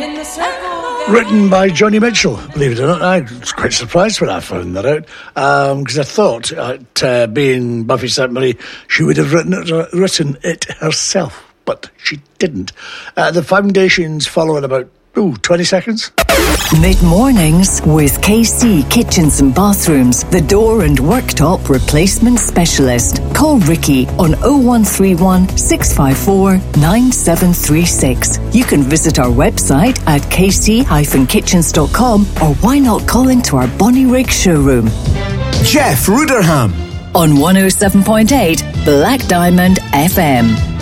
Written by Joni Mitchell, believe it or not. I was quite surprised when I found that out, because I thought, being Buffy Sainte-Marie, she would have written it herself, but she didn't. The Foundations follow in about 20 seconds. Mid-mornings with KC Kitchens and Bathrooms, the door and worktop replacement specialist. Call Ricky on 0131 654 9736. You can visit our website at kc-kitchens.com, or why not call into our Bonnyrigg showroom. Jeff Ruderham On 107.8 Black Diamond FM.